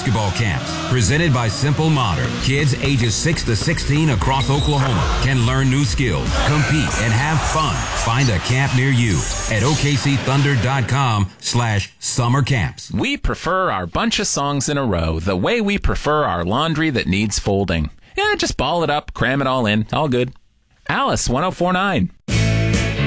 basketball camps presented by Simple Modern. Kids ages 6 to 16 across Oklahoma can learn new skills, compete, and have fun. Find a camp near you at okcthunder.com/summer camps. We prefer our bunch of songs in a row the way we prefer our laundry that needs folding. Yeah, just ball it up, cram it all in, all good. Alice 1049.